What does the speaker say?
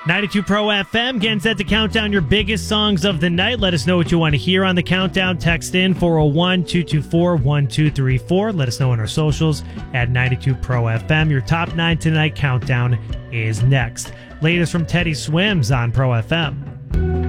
92 Pro FM, getting set to count down your biggest songs of the night. Let us know what you want to hear on the countdown. Text in 401-224-1234. Let us know on our socials at 92 Pro FM. Your top 9 tonight countdown is next. Latest from Teddy Swims on Pro FM.